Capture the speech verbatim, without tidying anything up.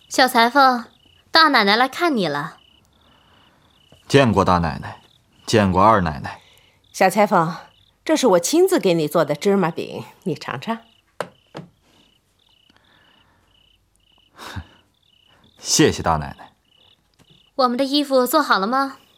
小裁缝，大奶奶来看你了。 见过大奶奶，见过二奶奶。 小裁缝，这是我亲自给你做的芝麻饼，你尝尝。 谢谢大奶奶。 我们的衣服做好了吗？